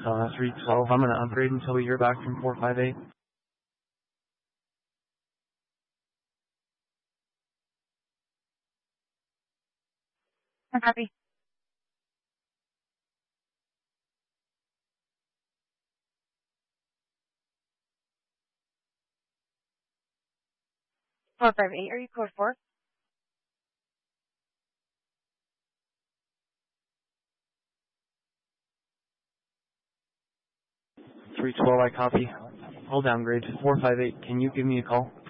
312. I'm going to upgrade until we hear back from 458. I copy. Four five eight. Are you code 4? 312, I copy. I'll downgrade to 458. Can you give me a call?